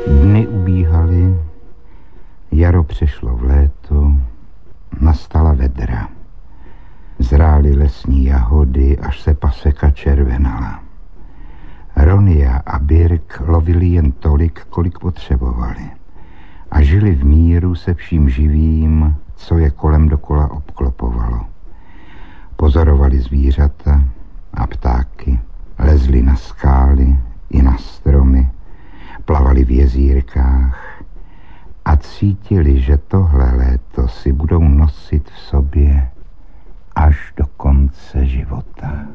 Dny ubíhaly, jaro přešlo v léto, nastala vedra. Zrály lesní jahody, až se paseka červenala. Ronia a Birk lovili jen tolik, kolik potřebovali. A žili v míru se vším živým, co je kolem dokola obklopovalo. Pozorovali zvířata a ptáky, lezli na skály i na stromy, plavali v jezírkách a cítili, že tohle léto si budou nosit v sobě až do konce života.